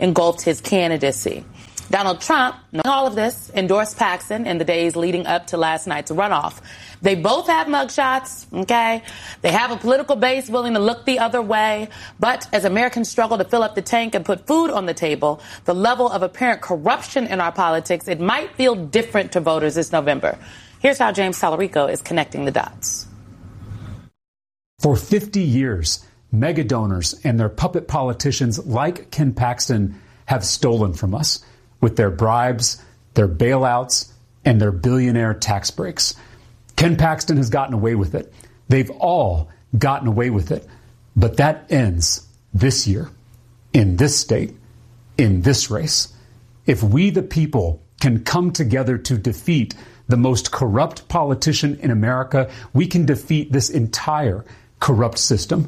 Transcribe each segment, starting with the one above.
engulfed his candidacy. Donald Trump, knowing all of this, endorsed Paxton in the days leading up to last night's runoff. They both have mugshots, okay? They have a political base willing to look the other way. But as Americans struggle to fill up the tank and put food on the table, the level of apparent corruption in our politics, it might feel different to voters this November. Here's how James Tallarico is connecting the dots. For 50 years, mega donors and their puppet politicians like Ken Paxton have stolen from us with their bribes, their bailouts, and their billionaire tax breaks. Ken Paxton has gotten away with it. They've all gotten away with it. But that ends this year, in this state, in this race. If we, the people, can come together to defeat the most corrupt politician in America, we can defeat this entire corrupt system.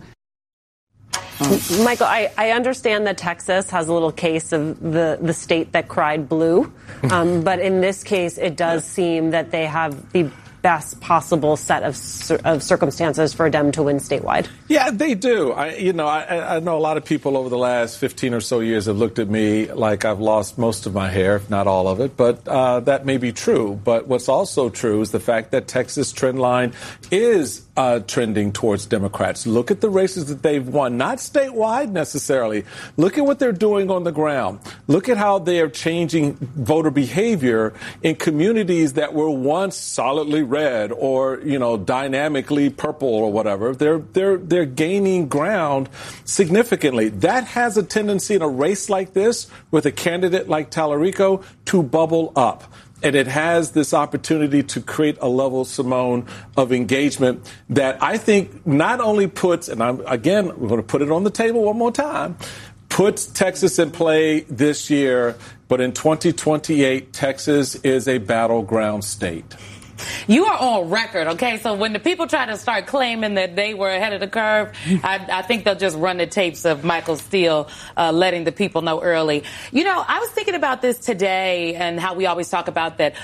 Michael, I understand that Texas has a little case of the state that cried blue. But in this case, it does seem that they have the best possible set of circumstances for them to win statewide. Yeah, they do. I know a lot of people over the last 15 or so years have looked at me like I've lost most of my hair, if not all of it. But that may be true. But what's also true is the fact that Texas trend line is trending towards Democrats. Look at the races that they've won, not statewide necessarily. Look at what they're doing on the ground. Look at how they are changing voter behavior in communities that were once solidly red or, dynamically purple or whatever. They're gaining ground significantly. That has a tendency in a race like this with a candidate like Tallarico to bubble up. And it has this opportunity to create a level, Simone, of engagement that I think not only puts, and we're going to put it on the table one more time, puts Texas in play this year, but in 2028, Texas is a battleground state. You are on record, okay? So when the people try to start claiming that they were ahead of the curve, I think they'll just run the tapes of Michael Steele letting the people know early. I was thinking about this today and how we always talk about that,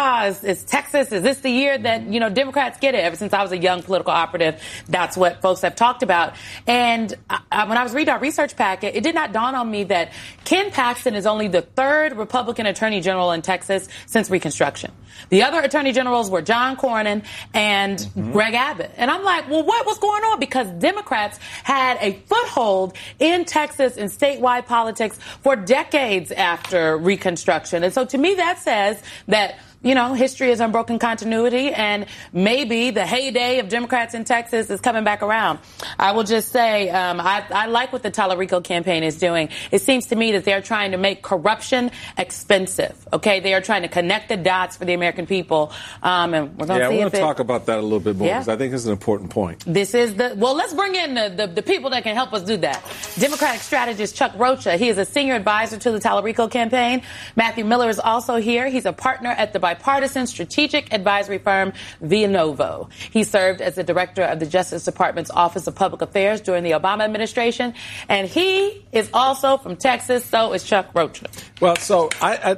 is Texas, is this the year that, Democrats get it? Ever since I was a young political operative, that's what folks have talked about. And when I was reading our research packet, it did not dawn on me that Ken Paxton is only the third Republican attorney general in Texas since Reconstruction. The other attorney generals were John Cornyn and Greg Abbott. And I'm like, well, what was going on? Because Democrats had a foothold in Texas and statewide politics for decades after Reconstruction. And so to me, that says that history is unbroken continuity, and maybe the heyday of Democrats in Texas is coming back around. I will just say, I like what the Tallarico campaign is doing. It seems to me that they're trying to make corruption expensive. Okay, they are trying to connect the dots for the American people. And we're going to see. I want to talk about that a little bit more because I think it's an important point. This is let's bring in the people that can help us do that. Democratic strategist Chuck Rocha. He is a senior advisor to the Tallarico campaign. Matthew Miller is also here. He's a partner at the bipartisan strategic advisory firm Via Novo. He served as the director of the Justice Department's Office of Public Affairs during the Obama administration. And he is also from Texas. So is Chuck Rocha. Well, so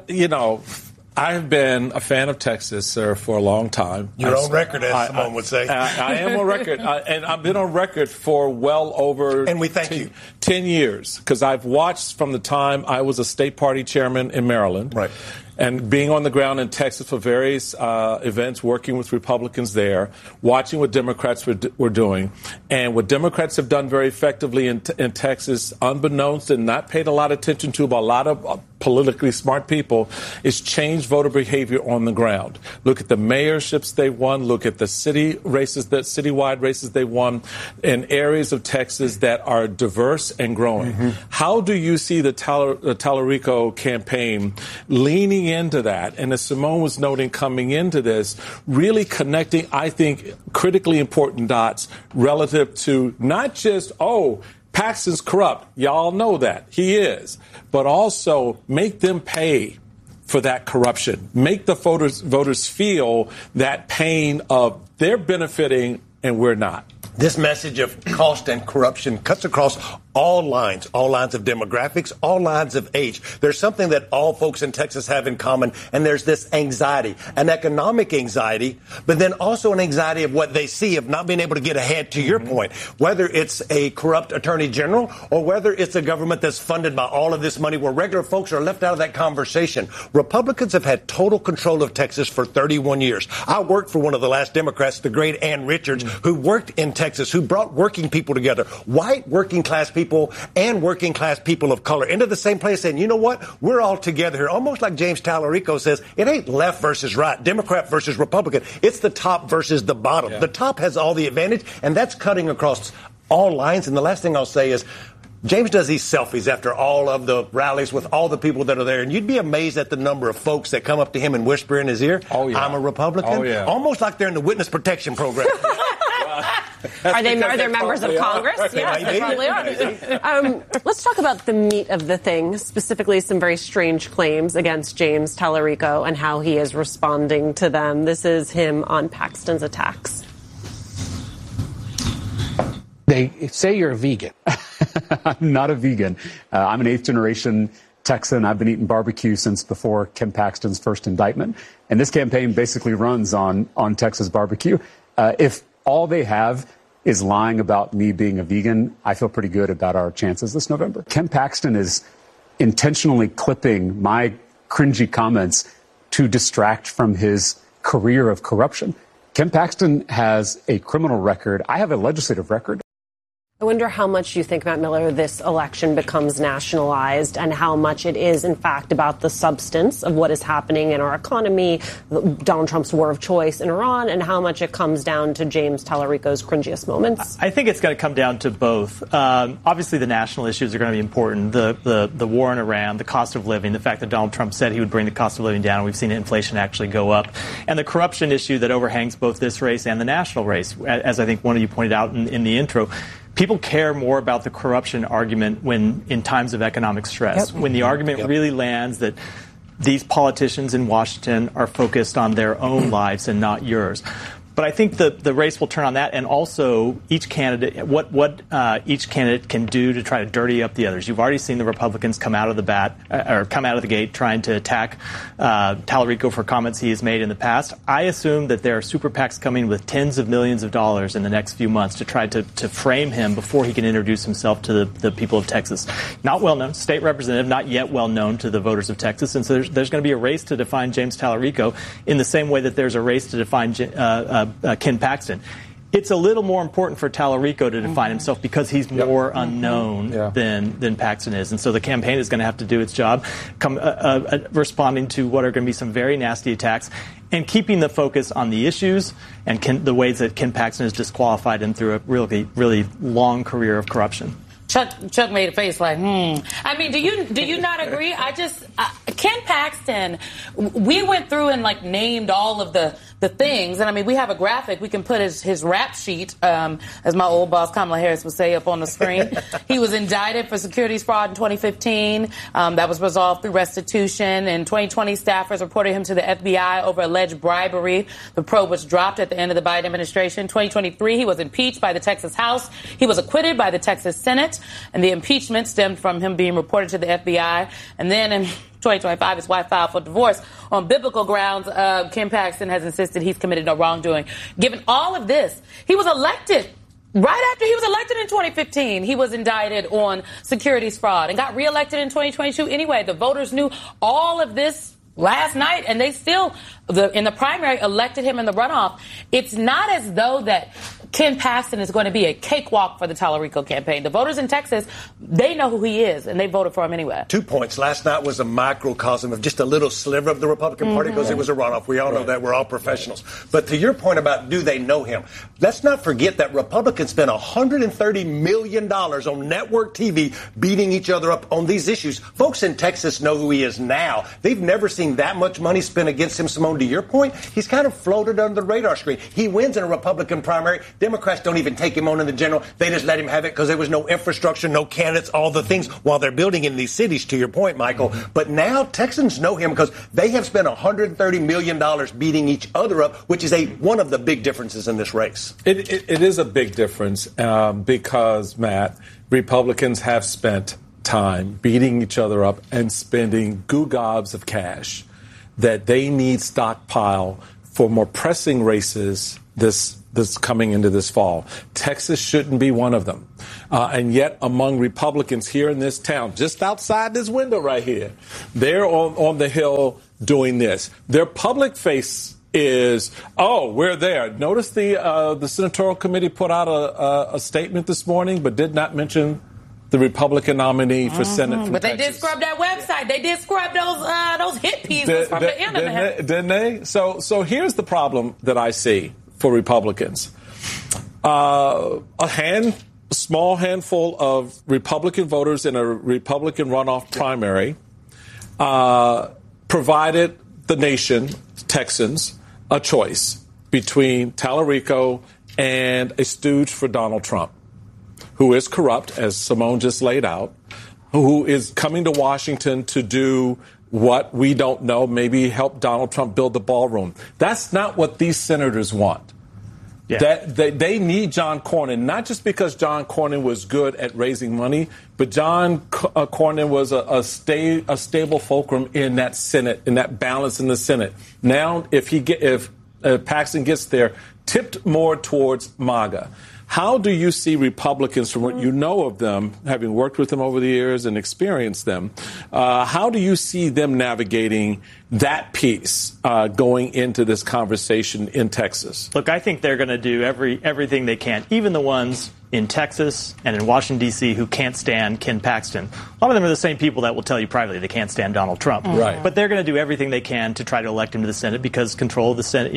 I've been a fan of Texas, sir, for a long time. You're on record, as someone would say. I am on record, and I've been on record for well over and we thank you. 10 years, because I've watched from the time I was a state party chairman in Maryland. Right. And being on the ground in Texas for various events, working with Republicans there, watching what Democrats were doing, and what Democrats have done very effectively in Texas, unbeknownst and not paid a lot of attention to by a lot of politically smart people, is change voter behavior on the ground. Look at the mayorships they won. Look at the citywide races they won in areas of Texas that are diverse and growing. Mm-hmm. How do you see the Tallarico campaign leaning into that? And as Simone was noting coming into this, really connecting, I think, critically important dots relative to not just, Paxton's corrupt. Y'all know that. He is. But also make them pay for that corruption. Make the voters feel that pain of they're benefiting and we're not. This message of cost and corruption cuts across all lines of demographics, all lines of age. There's something that all folks in Texas have in common, and there's this anxiety, an economic anxiety, but then also an anxiety of what they see of not being able to get ahead, to your point, whether it's a corrupt attorney general or whether it's a government that's funded by all of this money where regular folks are left out of that conversation. Republicans have had total control of Texas for 31 years. I worked for one of the last Democrats, the great Ann Richards, who worked in Texas, who brought working people together, white working class people and working class people of color into the same place, saying, you know what, we're all together here. Almost like James Tallarico says, it ain't left versus right, Democrat versus Republican. It's the top versus the bottom. Yeah. The top has all the advantage, and that's cutting across all lines. And the last thing I'll say is, James does these selfies after all of the rallies with all the people that are there, and you'd be amazed at the number of folks that come up to him and whisper in his ear, I'm a Republican, almost like they're in the witness protection program. Are they members of Congress? Yes, they probably are. Let's talk about the meat of the thing, specifically some very strange claims against James Tallarico and how he is responding to them. This is him on Paxton's attacks. They say you're a vegan. I'm not a vegan. I'm an 8th generation Texan. I've been eating barbecue since before Ken Paxton's first indictment. And this campaign basically runs on Texas barbecue. If all they have is lying about me being a vegan, I feel pretty good about our chances this November. Ken Paxton is intentionally clipping my cringy comments to distract from his career of corruption. Ken Paxton has a criminal record. I have a legislative record. I wonder how much you think, Matt Miller, this election becomes nationalized and how much it is, in fact, about the substance of what is happening in our economy, Donald Trump's war of choice in Iran, and how much it comes down to James Tallarico's cringiest moments. I think it's going to come down to both. Obviously, the national issues are going to be important. The war in Iran, the cost of living, the fact that Donald Trump said he would bring the cost of living down, and we've seen inflation actually go up, and the corruption issue that overhangs both this race and the national race, as I think one of you pointed out in the intro. People care more about the corruption argument when in times of economic stress, when the argument really lands that these politicians in Washington are focused on their own lives and not yours. But I think the race will turn on that, and also each candidate, what each candidate can do to try to dirty up the others. You've already seen the Republicans come out of the gate trying to attack Tallarico for comments he has made in the past. I assume that there are super PACs coming with tens of millions of dollars in the next few months to try to frame him before he can introduce himself to the people of Texas. Not well known, state representative, not yet well known to the voters of Texas, and so there's going to be a race to define James Tallarico in the same way that there's a race to define Ken Paxton. It's a little more important for Tallarico to define himself because he's more unknown than Paxton is. And so the campaign is going to have to do its job, responding to what are going to be some very nasty attacks and keeping the focus on the issues and the ways that Ken Paxton has disqualified him through a really, really long career of corruption. Chuck made a face like, I mean, do you not agree? Ken Paxton, we went through and named all of the things, and I mean, we have a graphic. We can put his rap sheet, as my old boss Kamala Harris would say, up on the screen. He was indicted for securities fraud in 2015. That was resolved through restitution. In 2020, staffers reported him to the FBI over alleged bribery. The probe was dropped at the end of the Biden administration. 2023, he was impeached by the Texas House. He was acquitted by the Texas Senate. And the impeachment stemmed from him being reported to the FBI. And then in 2025, his wife filed for divorce. On biblical grounds, Ken Paxton has insisted he's committed no wrongdoing. Given all of this, he was elected. Right after he was elected in 2015, he was indicted on securities fraud and got reelected in 2022 anyway. The voters knew all of this last night, and they still, in the primary, elected him in the runoff. It's not as though that Ken Paxton is going to be a cakewalk for the Tallarico campaign. The voters in Texas, they know who he is, and they voted for him anyway. 2 points. Last night was a microcosm of just a little sliver of the Republican Party because it was a runoff. We all know that. We're all professionals. But to your point about do they know him, let's not forget that Republicans spent $130 million on network TV beating each other up on these issues. Folks in Texas know who he is now. They've never seen that much money spent against him. Simone, to your point, he's kind of floated under the radar screen. He wins in a Republican primary. Democrats don't even take him on in the general. They just let him have it because there was no infrastructure, no candidates, all the things while they're building in these cities, to your point, Michael. But now Texans know him because they have spent $130 million beating each other up, which is one of the big differences in this race. It is a big difference because, Matt, Republicans have spent time beating each other up and spending gobs of cash that they need stockpile for more pressing races this coming into this fall. Texas shouldn't be one of them. And yet among Republicans here in this town, just outside this window right here, they're on the Hill doing this. Their public face is, we're there. Notice the Senatorial Committee put out a statement this morning, but did not mention the Republican nominee for Senate from But they Texas. did scrub that website. They did scrub those hit pieces from the internet. Didn't they? So here's the problem that I see for Republicans. A small handful of Republican voters in a Republican runoff primary provided the nation, Texans, a choice between Tallarico and a stooge for Donald Trump, who is corrupt, as Simone just laid out, who is coming to Washington to do what we don't know, maybe help Donald Trump build the ballroom. That's not what these senators want. Yeah. They need John Cornyn, not just because John Cornyn was good at raising money, but John Cornyn was a stable fulcrum in that Senate, in that balance in the Senate. Now, if Paxton gets there, tipped more towards MAGA. How do you see Republicans, from what you know of them, having worked with them over the years and experienced them, how do you see them navigating that piece going into this conversation in Texas? Look, I think they're going to do everything they can, even the ones in Texas and in Washington, D.C., who can't stand Ken Paxton. A lot of them are the same people that will tell you privately they can't stand Donald Trump. Right. But they're going to do everything they can to try to elect him to the Senate because control of the Senate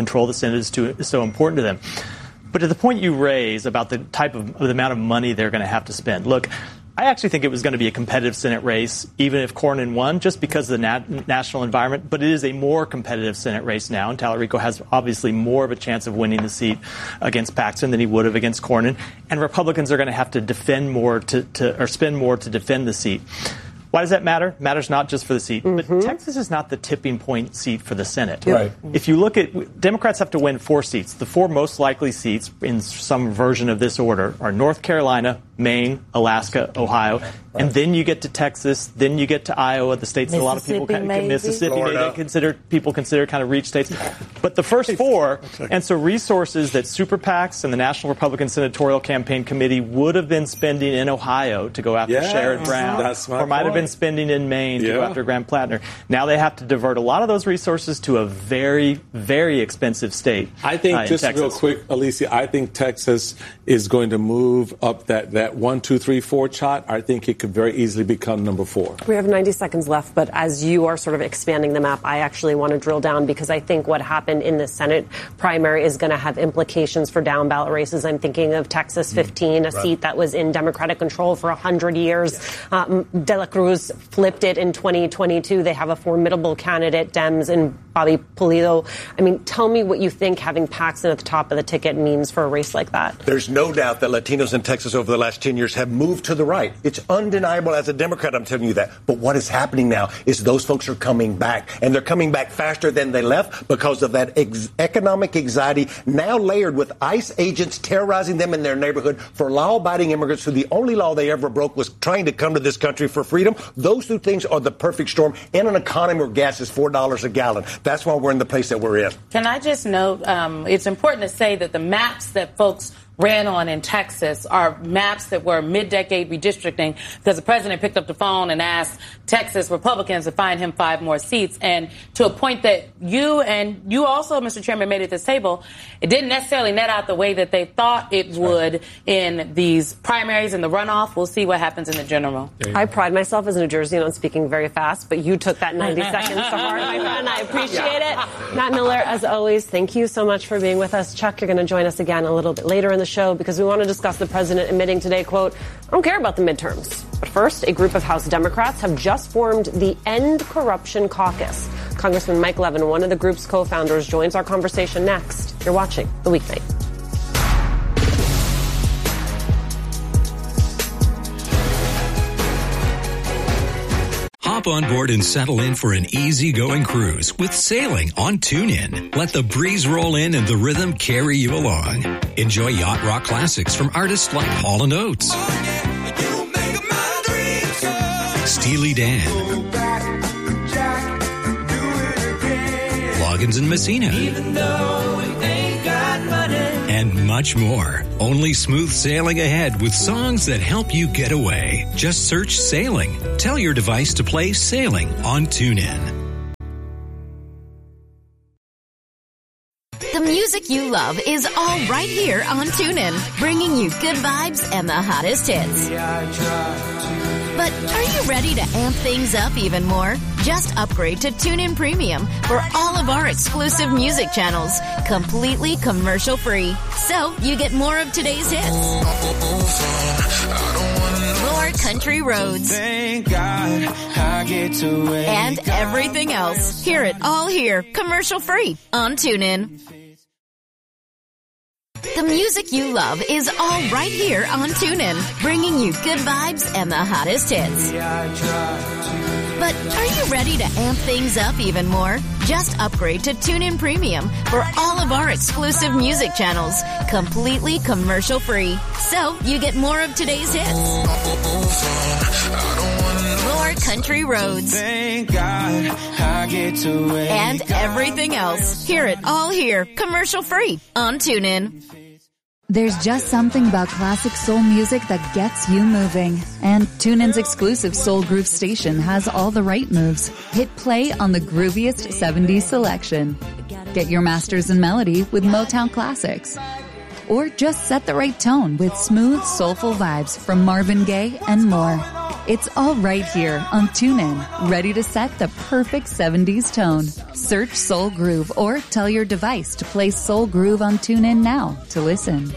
is so important to them. But to the point you raise about the amount of money they're going to have to spend, look, I actually think it was going to be a competitive Senate race, even if Cornyn won, just because of the national environment. But it is a more competitive Senate race now, and Tallarico has obviously more of a chance of winning the seat against Paxton than he would have against Cornyn. And Republicans are going to have to defend more or spend more to defend the seat. Why does that matter? It matters not just for the seat, but Texas is not the tipping point seat for the Senate. Right. If you look at, Democrats have to win 4 seats. The 4 most likely seats in some version of this order are North Carolina, Maine, Alaska, Ohio, and then you get to Texas, then you get to Iowa, the states that a lot of people Mississippi, people consider kind of reach states. But the first 4, and so resources that super PACs and the National Republican Senatorial Campaign Committee would have been spending in Ohio to go after Sherrod Brown, or might have been spending in Maine to go after Graham Plattner. Now they have to divert a lot of those resources to a very, very expensive state. I think, just real quick, Alicia, I think Texas is going to move up that 1, 2, 3, 4 chart. I think it could very easily become number 4. We have 90 seconds left, but as you are sort of expanding the map, I actually want to drill down because I think what happened in the Senate primary is going to have implications for down ballot races. I'm thinking of Texas 15, a seat that was in Democratic control for 100 years. De La Cruz flipped it in 2022. They have a formidable candidate, Dems, and Bobby Pulido. I mean, tell me what you think having Paxton at the top of the ticket means for a race like that. There's no doubt that Latinos in Texas over the last 10 years have moved to the right. It's undeniable as a Democrat, I'm telling you that. But what is happening now is those folks are coming back, and they're coming back faster than they left because of that economic anxiety now layered with ICE agents terrorizing them in their neighborhood for law-abiding immigrants who the only law they ever broke was trying to come to this country for freedom. Those 2 things are the perfect storm in an economy where gas is $4 a gallon. That's why we're in the place that we're in. Can I just note, it's important to say that the maps that folks ran on in Texas are maps that were mid-decade redistricting because the president picked up the phone and asked Texas Republicans to find him 5 more seats. And to a point that you also, Mr. Chairman, made at this table, it didn't necessarily net out the way that they thought it would in these primaries and the runoff. We'll see what happens in the general. I pride myself as a New Jerseyan on speaking very fast, but you took that 90 seconds to heart, my friend. I appreciate it. Matt Miller, as always, thank you so much for being with us. Chuck, you're going to join us again a little bit later in the show because we want to discuss the president admitting today, quote, I don't care about the midterms. But first, a group of House Democrats have just formed the End Corruption Caucus. Congressman Mike Levin, one of the group's co-founders, joins our conversation next. You're watching The Weeknight. Hop on board and settle in for an easygoing cruise with sailing on TuneIn. Let the breeze roll in and the rhythm carry you along. Enjoy yacht rock classics from artists like Hall & Oates, Steely Dan, Loggins and Messina, and much more. Only smooth sailing ahead with songs that help you get away. Just search Sailing. Tell your device to play Sailing on TuneIn. The music you love is all right here on TuneIn, bringing you good vibes and the hottest hits. But are you ready to amp things up even more? Just upgrade to TuneIn Premium for all of our exclusive music channels, completely commercial-free. So you get more of today's hits, more country roads, and everything else. Hear it all here, commercial-free on TuneIn. The music you love is all right here on TuneIn, bringing you good vibes and the hottest hits. But are you ready to amp things up even more? Just upgrade to TuneIn Premium for all of our exclusive music channels, completely commercial-free. So you get more of today's hits, more country roads, and everything else. Hear it all here, commercial-free on TuneIn. There's just something about classic soul music that gets you moving. And TuneIn's exclusive Soul Groove station has all the right moves. Hit play on the grooviest 70s selection. Get your masters in melody with Motown classics. Or just set the right tone with smooth, soulful vibes from Marvin Gaye and more. It's all right here on TuneIn, ready to set the perfect 70s tone. Search Soul Groove or tell your device to play Soul Groove on TuneIn now to listen.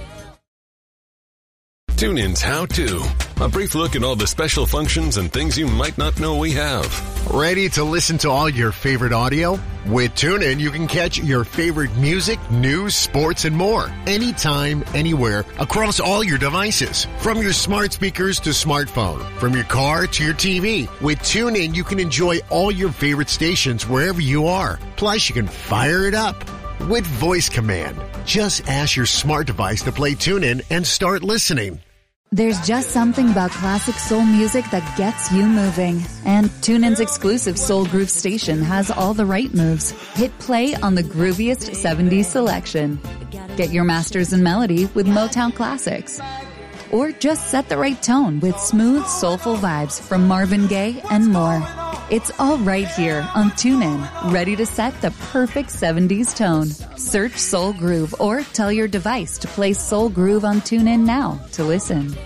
TuneIn's How To. A brief look at all the special functions and things you might not know we have. Ready to listen to all your favorite audio? With TuneIn, you can catch your favorite music, news, sports, and more. Anytime, anywhere, across all your devices. From your smart speakers to smartphone. From your car to your TV. With TuneIn, you can enjoy all your favorite stations wherever you are. Plus, you can fire it up with voice command. Just ask your smart device to play TuneIn and start listening. There's just something about classic soul music that gets you moving. And TuneIn's exclusive Soul Groove station has all the right moves. Hit play on the grooviest 70s selection. Get your masters in melody with Motown classics. Or just set the right tone with smooth, soulful vibes from Marvin Gaye and more. It's all right here on TuneIn, ready to set the perfect 70s tone. Search Soul Groove or tell your device to play Soul Groove on TuneIn now to listen.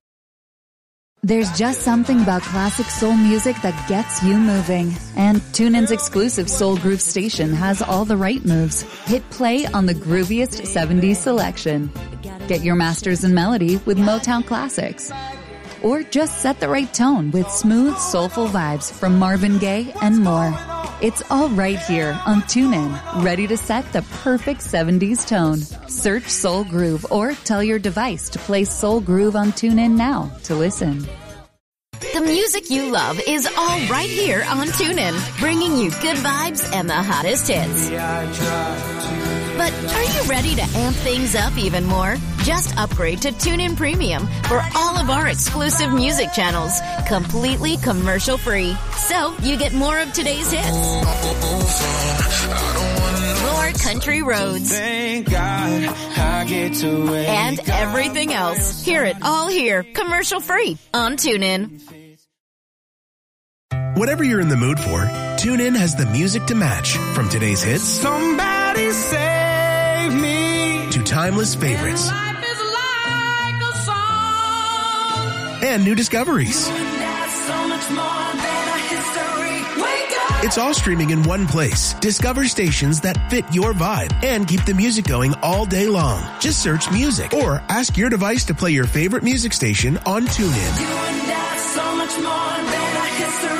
There's just something about classic soul music that gets you moving. And TuneIn's exclusive Soul Groove station has all the right moves. Hit play on the grooviest 70s selection. Get your masters in melody with Motown classics. Or just set the right tone with smooth, soulful vibes from Marvin Gaye and more. It's all right here on TuneIn, ready to set the perfect 70s tone. Search Soul Groove or tell your device to play Soul Groove on TuneIn now to listen. The music you love is all right here on TuneIn, bringing you good vibes and the hottest hits. But are you ready to amp things up even more? Just upgrade to TuneIn Premium for all of our exclusive music channels, completely commercial-free. So you get more of today's hits, more country roads, and everything else. Hear it all here, commercial-free on TuneIn. Whatever you're in the mood for, TuneIn has the music to match. From today's hits, somebody save me, to timeless favorites, and life is like a song, and new discoveries. So much more than a history. Wake up. It's all streaming in one place. Discover stations that fit your vibe and keep the music going all day long. Just search music or ask your device to play your favorite music station on TuneIn. You and I, so much more than a history.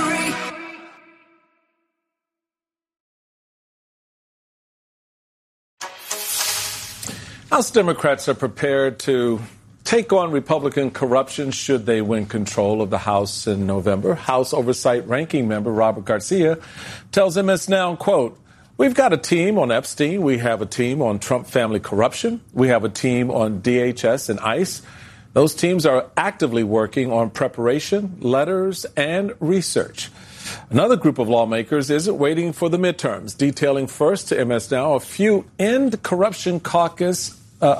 House Democrats are prepared to take on Republican corruption should they win control of the House in November. House Oversight Ranking Member Robert Garcia tells MS Now, quote, "We've got a team on Epstein. We have a team on Trump family corruption. We have a team on DHS and ICE. Those teams are actively working on preparation, letters, and research." Another group of lawmakers isn't waiting for the midterms, detailing first to MS Now a new End Corruption Caucus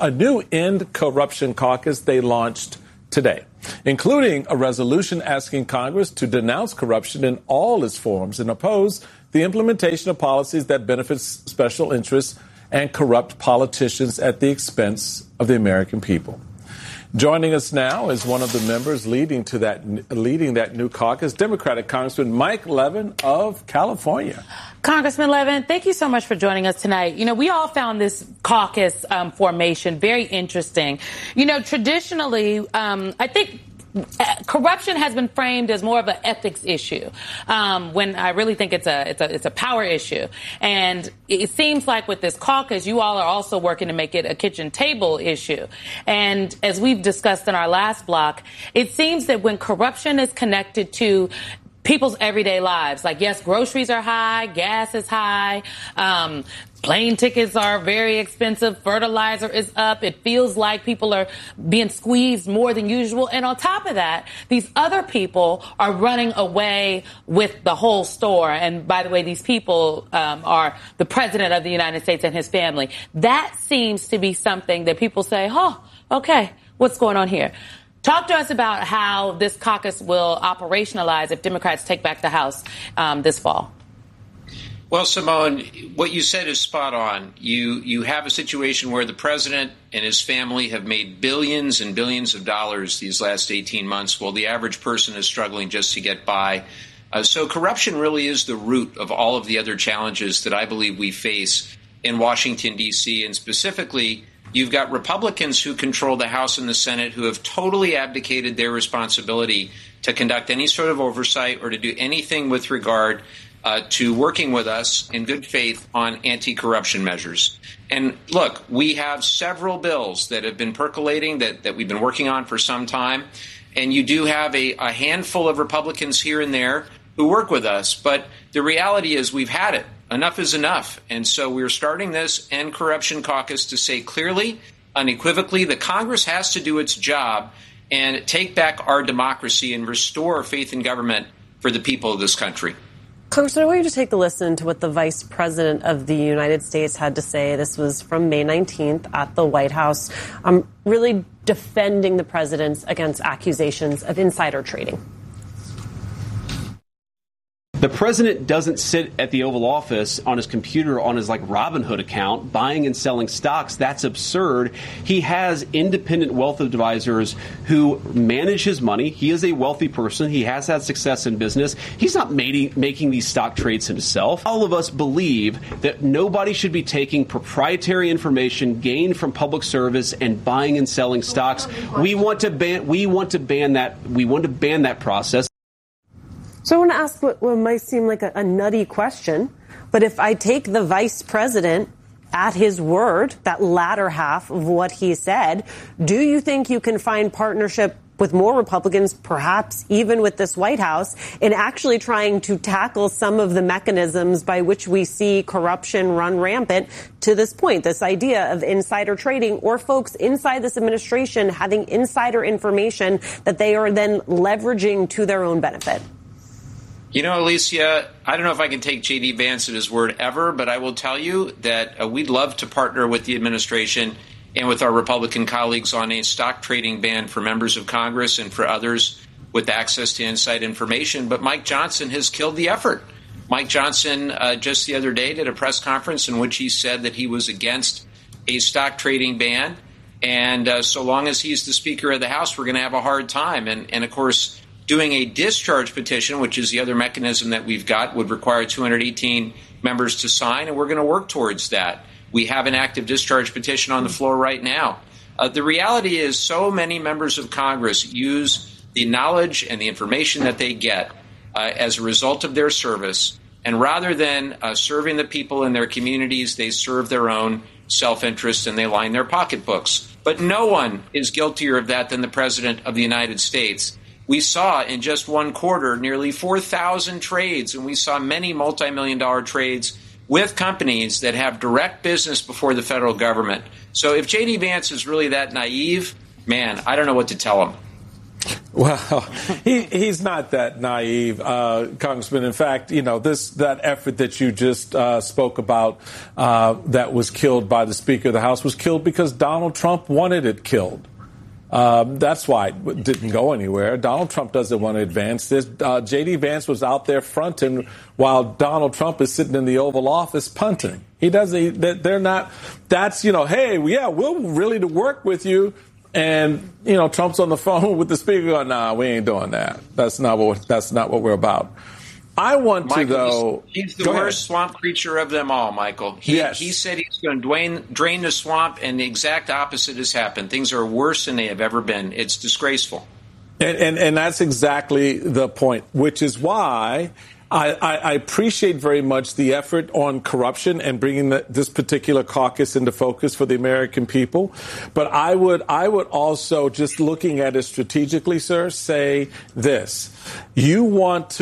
they launched today, including a resolution asking Congress to denounce corruption in all its forms and oppose the implementation of policies that benefit special interests and corrupt politicians at the expense of the American people. Joining us now is one of the members leading that new caucus, Democratic Congressman Mike Levin of California. Congressman Levin, thank you so much for joining us tonight. You know, we all found this caucus formation very interesting. You know, traditionally, I think corruption has been framed as more of an ethics issue, when I really think it's a power issue. And it seems like with this caucus, you all are also working to make it a kitchen table issue. And as we've discussed in our last block, it seems that when corruption is connected to people's everyday lives, like, yes, groceries are high, gas is high, plane tickets are very expensive, fertilizer is up. It feels like people are being squeezed more than usual. And on top of that, these other people are running away with the whole store. And by the way, these people are the president of the United States and his family. That seems to be something that people say, oh, okay, what's going on here? Talk to us about how this caucus will operationalize if Democrats take back the House this fall. Well, Simone, what you said is spot on. You have a situation where the president and his family have made billions and billions of dollars these last 18 months, while the average person is struggling just to get by. So corruption really is the root of all of the other challenges that I believe we face in Washington, D.C., and specifically, you've got Republicans who control the House and the Senate who have totally abdicated their responsibility to conduct any sort of oversight or to do anything with regard to working with us in good faith on anti-corruption measures. And look, we have several bills that have been percolating that we've been working on for some time. And you do have a handful of Republicans here and there who work with us. But the reality is we've had it. Enough is enough. And so we're starting this End Corruption Caucus to say clearly, unequivocally, that Congress has to do its job and take back our democracy and restore faith in government for the people of this country. Congressman, I want you to take a listen to what the Vice President of the United States had to say. This was from May 19th at the White House, really defending the president against accusations of insider trading. The president doesn't sit at the Oval Office on his computer on his Robinhood account buying and selling stocks. That's absurd. He has independent wealth advisors who manage his money. He is a wealthy person. He has had success in business. He's not making these stock trades himself. All of us believe that nobody should be taking proprietary information gained from public service and buying and selling stocks. We want to ban that process. So I want to ask what might seem like a nutty question, but if I take the vice president at his word, that latter half of what he said, do you think you can find partnership with more Republicans, perhaps even with this White House, in actually trying to tackle some of the mechanisms by which we see corruption run rampant to this point, this idea of insider trading or folks inside this administration having insider information that they are then leveraging to their own benefit? You know, Alicia, I don't know if I can take J.D. Vance at his word ever, but I will tell you that we'd love to partner with the administration and with our Republican colleagues on a stock trading ban for members of Congress and for others with access to inside information. But Mike Johnson has killed the effort. Mike Johnson just the other day did a press conference in which he said that he was against a stock trading ban. And so long as he's the Speaker of the House, we're going to have a hard time. And of course, doing a discharge petition, which is the other mechanism that we've got, would require 218 members to sign, and we're going to work towards that. We have an active discharge petition on the floor right now. The reality is so many members of Congress use the knowledge and the information that they get as a result of their service, and rather than serving the people in their communities, they serve their own self-interest and they line their pocketbooks. But no one is guiltier of that than the President of the United States. We saw in just one quarter nearly 4,000 trades, and we saw many multi-million-dollar trades with companies that have direct business before the federal government. So if J.D. Vance is really that naive, man, I don't know what to tell him. Well, he's not that naive, Congressman. In fact, that effort that you just spoke about that was killed by the Speaker of the House was killed because Donald Trump wanted it killed. That's why it didn't go anywhere. Donald Trump doesn't want to advance this. J.D. Vance was out there fronting while Donald Trump is sitting in the Oval Office punting. He doesn't. They're not. That's hey, we're really to work with you. And Trump's on the phone with the Speaker going, "Nah, we ain't doing that. That's not what we're about." I want Michael, to though. He's the worst swamp creature of them all, Michael. He said he's going to drain the swamp, and the exact opposite has happened. Things are worse than they have ever been. It's disgraceful. And that's exactly the point, which is why I appreciate very much the effort on corruption and bringing this particular caucus into focus for the American people. But I would also, just looking at it strategically, sir, say this. You want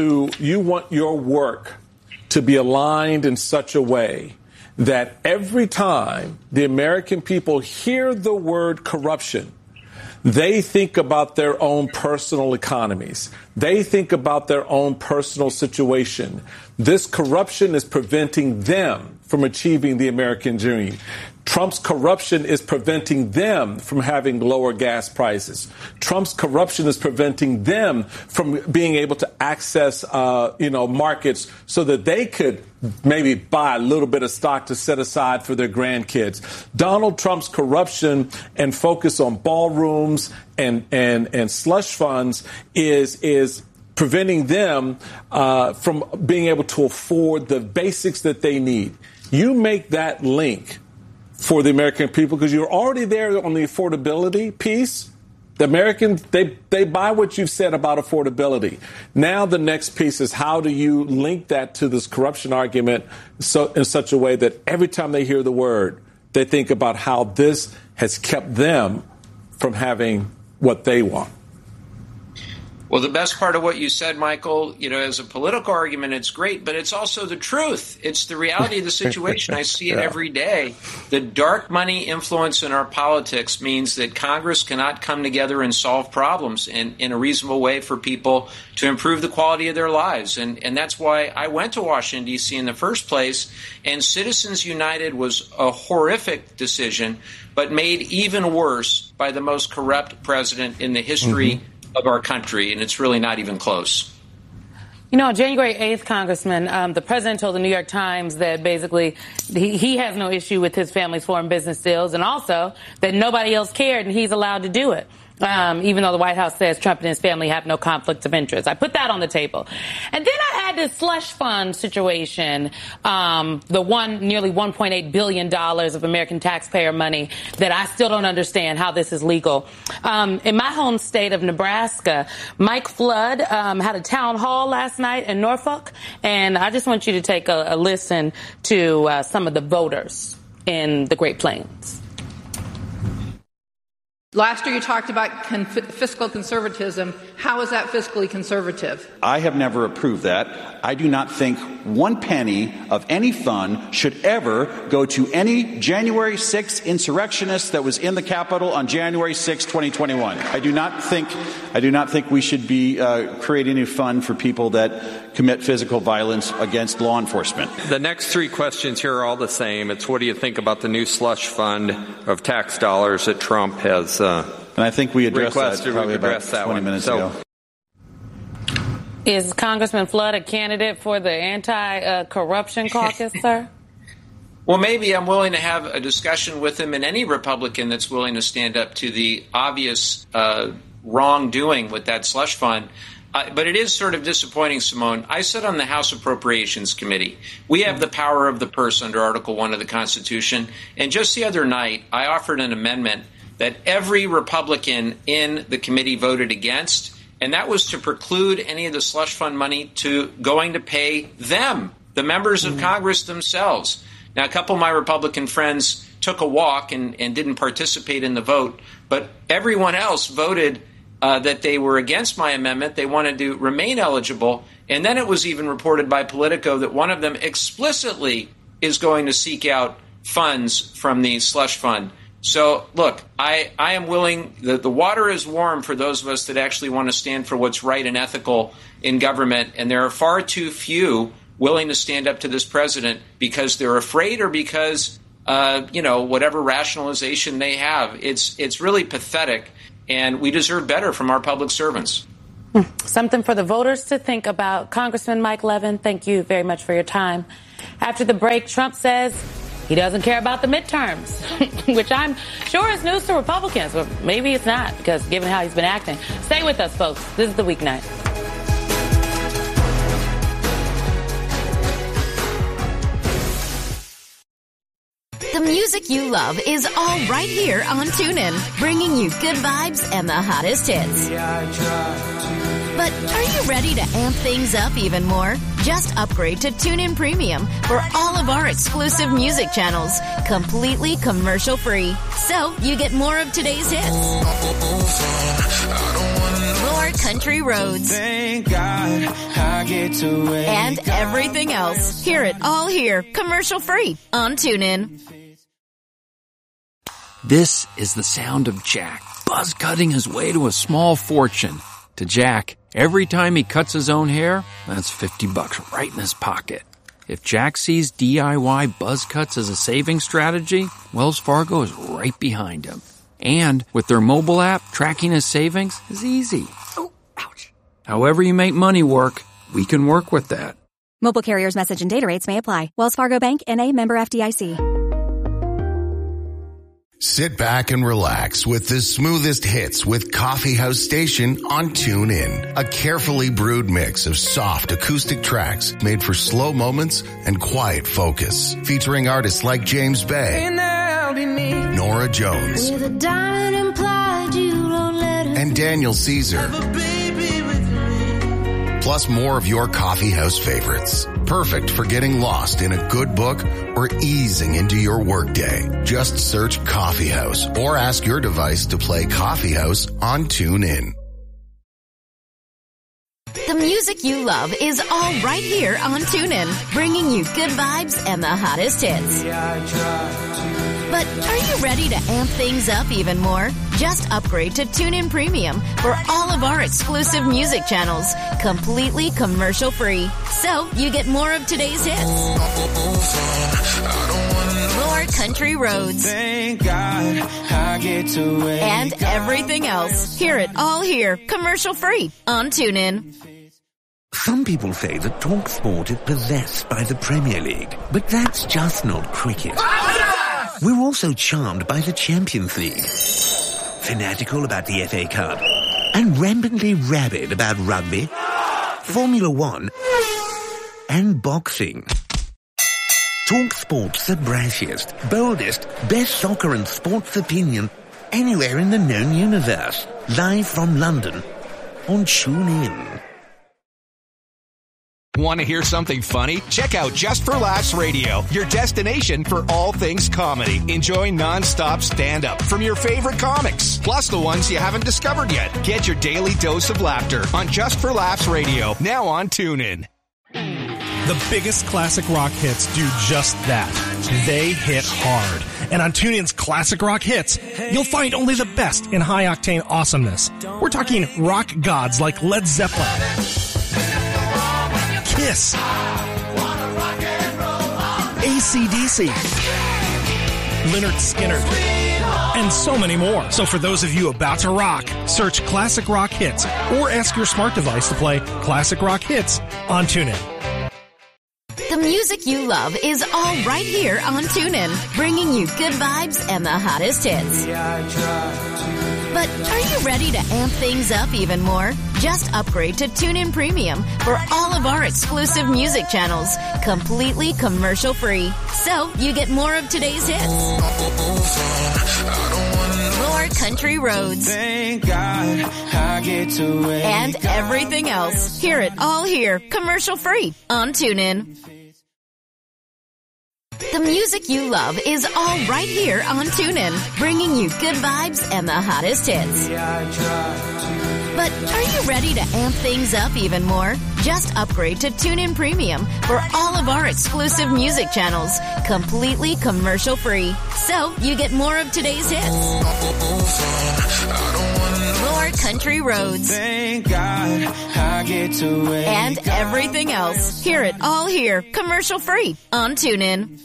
your work to be aligned in such a way that every time the American people hear the word corruption, they think about their own personal economies. They think about their own personal situation. This corruption is preventing them from achieving the American dream. Trump's corruption is preventing them from having lower gas prices. Trump's corruption is preventing them from being able to access, markets so that they could maybe buy a little bit of stock to set aside for their grandkids. Donald Trump's corruption and focus on ballrooms and slush funds is preventing them from being able to afford the basics that they need. You make that link for the American people because you're already there on the affordability piece. The Americans, they buy what you've said about affordability. Now the next piece is how do you link that to this corruption argument in such a way that every time they hear the word, they think about how this has kept them from having what they want. Well, the best part of what you said, Michael, as a political argument, it's great, but it's also the truth. It's the reality of the situation. I see it every day. The dark money influence in our politics means that Congress cannot come together and solve problems in a reasonable way for people to improve the quality of their lives. And that's why I went to Washington, D.C. in the first place. And Citizens United was a horrific decision, but made even worse by the most corrupt president in the history of our country, and it's really not even close. On January 8th, Congressman, the president told the New York Times that basically he has no issue with his family's foreign business deals, and also that nobody else cared and he's allowed to do it. Even though the White House says Trump and his family have no conflicts of interest. I put that on the table. And then I had this slush fund situation, nearly $1.8 billion of American taxpayer money that I still don't understand how this is legal. In my home state of Nebraska, Mike Flood had a town hall last night in Norfolk, and I just want you to take a listen to some of the voters in the Great Plains. Last year you talked about fiscal conservatism. How is that fiscally conservative? I have never approved that. I do not think one penny of any fund should ever go to any January 6th insurrectionist that was in the Capitol on January 6, 2021. I do not think we should be creating a fund for people that commit physical violence against law enforcement. The next three questions here are all the same. It's what do you think about the new slush fund of tax dollars that Trump has and I think we addressed that probably about 20 minutes ago. Is Congressman Flood a candidate for the anti-corruption caucus, sir? Well, maybe I'm willing to have a discussion with him and any Republican that's willing to stand up to the obvious wrongdoing with that slush fund. But it is sort of disappointing, Simone. I sit on the House Appropriations Committee. We have the power of the purse under Article 1 of the Constitution. And just the other night, I offered an amendment that every Republican in the committee voted against, and that was to preclude any of the slush fund money going to pay them, the members of Congress themselves. Now, a couple of my Republican friends took a walk and didn't participate in the vote. But everyone else voted that they were against my amendment. They wanted to remain eligible. And then it was even reported by Politico that one of them explicitly is going to seek out funds from the slush fund. So, look, I am willing, the water is warm for those of us that actually want to stand for what's right and ethical in government, and there are far too few willing to stand up to this president because they're afraid or because, whatever rationalization they have. It's really pathetic, and we deserve better from our public servants. Something for the voters to think about. Congressman Mike Levin, thank you very much for your time. After the break, Trump says he doesn't care about the midterms, which I'm sure is news to Republicans, but maybe it's not, because given how he's been acting. Stay with us, folks. This is The Weeknight. The music you love is all right here on TuneIn, bringing you good vibes and the hottest hits. But are you ready to amp things up even more? Just upgrade to TuneIn Premium for all of our exclusive music channels, completely commercial-free. So you get more of today's hits, more country roads, and everything else. Hear it all here, commercial-free on TuneIn. This is the sound of Jack, buzz cutting his way to a small fortune. To Jack, every time he cuts his own hair, that's $50 right in his pocket. If Jack sees DIY buzz cuts as a saving strategy, Wells Fargo is right behind him. And with their mobile app, tracking his savings is easy. Oh, ouch. However you make money work, we can work with that. Mobile carriers' message and data rates may apply. Wells Fargo Bank, N.A., member FDIC. Sit back and relax with the smoothest hits with Coffee House Station on TuneIn. A carefully brewed mix of soft acoustic tracks made for slow moments and quiet focus. Featuring artists like James Bay, Nora Jones, and Daniel Caesar. Plus more of your coffee house favorites. Perfect for getting lost in a good book or easing into your workday. Just search Coffee House or ask your device to play Coffee House on TuneIn. The music you love is all right here on TuneIn, bringing you good vibes and the hottest hits. But are you ready to amp things up even more? Just upgrade to TuneIn Premium for all of our exclusive music channels, completely commercial-free. So you get more of today's hits, more country roads, and everything else. Hear it all here, commercial-free on TuneIn. Some people say that TalkSport is possessed by the Premier League, but that's just not cricket. We're also charmed by the Champions League, fanatical about the FA Cup, and rampantly rabid about rugby, Formula One, and boxing. TalkSport's the brashiest, boldest, best soccer and sports opinion anywhere in the known universe. Live from London on TuneIn. Want to hear something funny? Check out Just for Laughs Radio, your destination for all things comedy. Enjoy non-stop stand-up from your favorite comics, plus the ones you haven't discovered yet. Get your daily dose of laughter on Just for Laughs Radio, now on TuneIn. The biggest classic rock hits do just that. They hit hard. And on TuneIn's Classic Rock Hits, you'll find only the best in high-octane awesomeness. We're talking rock gods like Led Zeppelin, Kiss, AC/DC, Lynyrd Skynyrd, and so many more. So for those of you about to rock, search Classic Rock Hits or ask your smart device to play Classic Rock Hits on TuneIn. The music you love is all right here on TuneIn, bringing you good vibes and the hottest hits. But are you ready to amp things up even more? Just upgrade to TuneIn Premium for all of our exclusive music channels, completely commercial-free. So you get more of today's hits, more country roads, and everything else. Hear it all here, commercial-free on TuneIn. The music you love is all right here on TuneIn, bringing you good vibes and the hottest hits. But are you ready to amp things up even more? Just upgrade to TuneIn Premium for all of our exclusive music channels, completely commercial-free. So you get more of today's hits, more country roads, Thank God I get to wake and everything else. Hear it all here, commercial-free on TuneIn.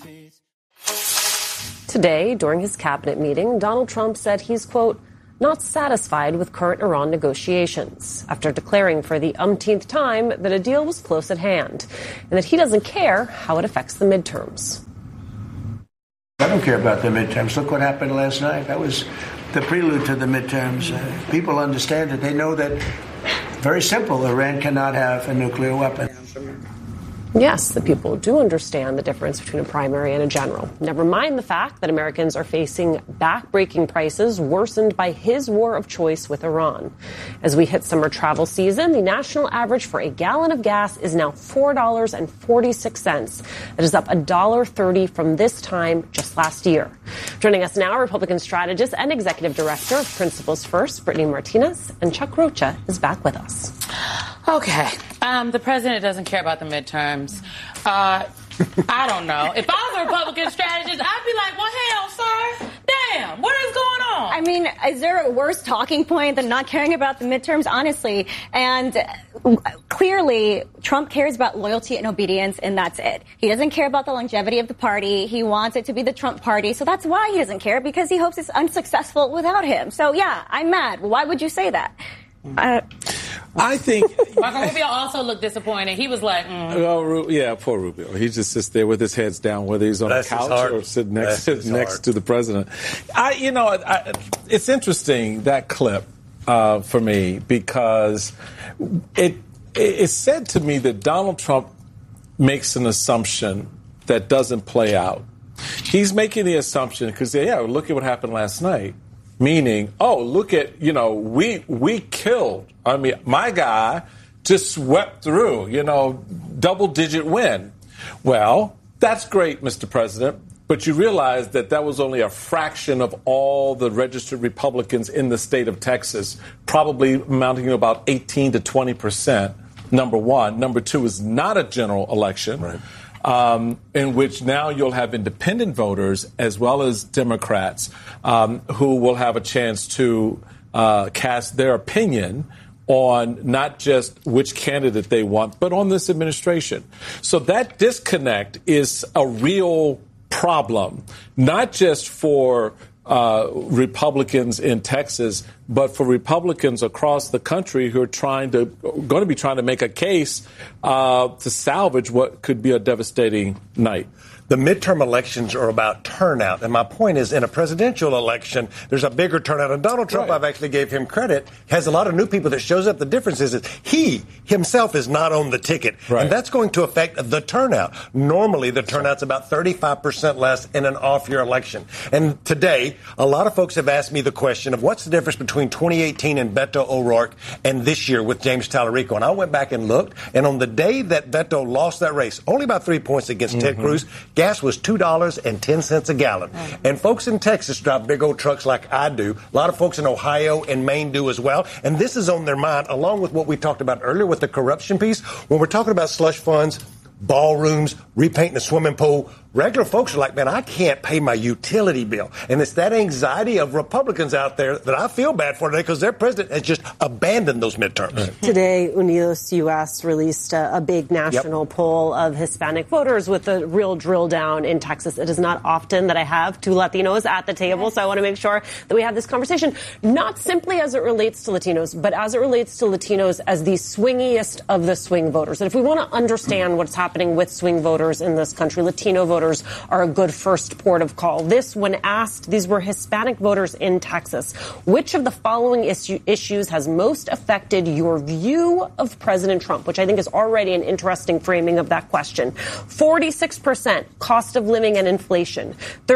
Today, during his cabinet meeting, Donald Trump said he's, quote, not satisfied with current Iran negotiations, after declaring for the umpteenth time that a deal was close at hand, and that he doesn't care how it affects the midterms. I don't care about the midterms. Look what happened last night. That was the prelude to the midterms. People understand it. They know that, very simple, Iran cannot have a nuclear weapon. Yes, the people do understand the difference between a primary and a general. Never mind the fact that Americans are facing back-breaking prices worsened by his war of choice with Iran. As we hit summer travel season, the national average for a gallon of gas is now $4.46. That is up $1.30 from this time just last year. Joining us now, Republican strategist and executive director of Principles First, Brittany Martinez, and Chuck Rocha is back with us. Okay. The president doesn't care about the midterms. I don't know. If I was a Republican strategist, I'd be like, well, hell, sir. Damn, what is going on? I mean, is there a worse talking point than not caring about the midterms, honestly? And clearly, Trump cares about loyalty and obedience, and that's it. He doesn't care about the longevity of the party. He wants it to be the Trump party. So that's why he doesn't care, because he hopes it's unsuccessful without him. So, yeah, I'm mad. Well, why would you say that? I think Marco Rubio also looked disappointed. He was like, Oh, yeah, poor Rubio. He just sits there with his head down, whether he's on the couch or sitting next to the president. It's interesting, that clip, for me, because it said to me that Donald Trump makes an assumption that doesn't play out. He's making the assumption because, look at what happened last night. Meaning, look at, we killed. I mean, my guy just swept through, double-digit win. Well, that's great, Mr. President, but you realize that was only a fraction of all the registered Republicans in the state of Texas, probably amounting to about 18 to 20%, number one. Number two is not a general election. Right. In which now you'll have independent voters as well as Democrats who will have a chance to cast their opinion on not just which candidate they want, but on this administration. So that disconnect is a real problem, not just for Republicans in Texas, but for Republicans across the country who are going to be trying to make a case to salvage what could be a devastating night. The midterm elections are about turnout. And my point is, in a presidential election, there's a bigger turnout. And Donald Trump, I've actually gave him credit, has a lot of new people that shows up. The difference is that he himself is not on the ticket. Right. And that's going to affect the turnout. Normally, the turnout's about 35% less in an off-year election. And today, a lot of folks have asked me the question of what's the difference between 2018 and Beto O'Rourke and this year with James Tallarico. And I went back and looked. And on the day that Beto lost that race, only about 3 points against Ted Cruz, gas was $2.10 a gallon. And folks in Texas drive big old trucks like I do. A lot of folks in Ohio and Maine do as well. And this is on their mind, along with what we talked about earlier with the corruption piece. When we're talking about slush funds, ballrooms, repainting the swimming pool, regular folks are like, man, I can't pay my utility bill. And it's that anxiety of Republicans out there that I feel bad for today because their president has just abandoned those midterms. Right. Today, Unidos U.S. released a big national poll of Hispanic voters with a real drill down in Texas. It is not often that I have two Latinos at the table, so I want to make sure that we have this conversation, not simply as it relates to Latinos, but as it relates to Latinos as the swingiest of the swing voters. And if we want to understand what's happening with swing voters in this country, Latino voters are a good first port of call. This, when asked, these were Hispanic voters in Texas. Which of the following issues has most affected your view of President Trump? Which I think is already an interesting framing of that question. 46%, cost of living and inflation.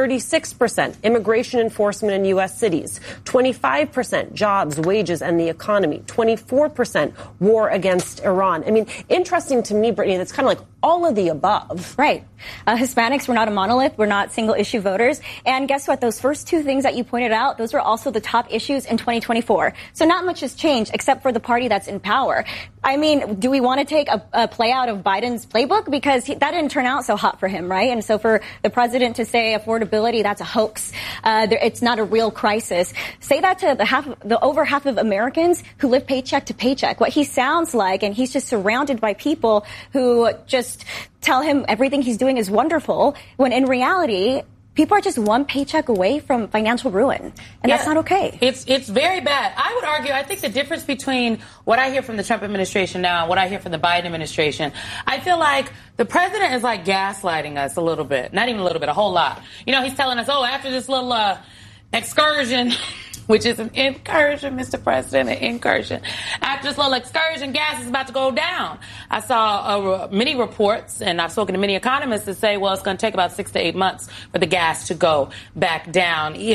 36%, immigration enforcement in U.S. cities. 25%, jobs, wages, and the economy. 24%, war against Iran. I mean, interesting to me, Brittany, that's kind of like all of the above. Right. Hispanics were not a monolith. We're not single-issue voters. And guess what? Those first two things that you pointed out, those were also the top issues in 2024. So not much has changed except for the party that's in power. I mean, do we want to take a play out of Biden's playbook? Because that didn't turn out so hot for him, right? And so for the president to say affordability, that's a hoax. It's not a real crisis. Say that to the over half of Americans who live paycheck to paycheck. What he sounds like, and he's just surrounded by people who just tell him everything he's doing is wonderful, when in reality, people are just one paycheck away from financial ruin. And that's not okay. It's very bad. I would argue, I think the difference between what I hear from the Trump administration now and what I hear from the Biden administration, I feel like the president is like gaslighting us a little bit. Not even a little bit, a whole lot. You know, he's telling us, after this little excursion, which is an incursion, Mr. President, an incursion. After this little excursion, gas is about to go down. I saw many reports, and I've spoken to many economists that say, well, it's going to take about 6 to 8 months for the gas to go back down.